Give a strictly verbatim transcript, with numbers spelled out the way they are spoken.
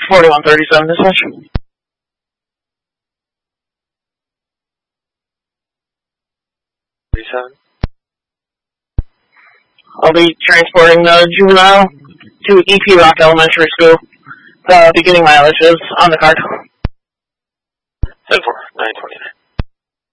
forty-one thirty-seven dispatch. thirty-seven. I'll be transporting the juvenile to E P Rock Elementary School. The beginning mileage is on the card. ten four, nine twenty-nine.